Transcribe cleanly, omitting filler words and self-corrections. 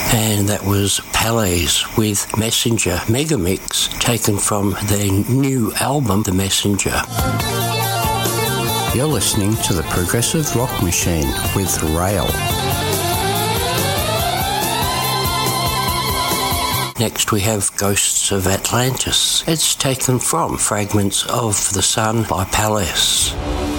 and that was Palais with Messenger Megamix, taken from their new album, The Messenger. You're listening to the Progressive Rock Machine with Rail. Next we have Ghosts of Atlantis. It's taken from Fragments of the Sun by Palais.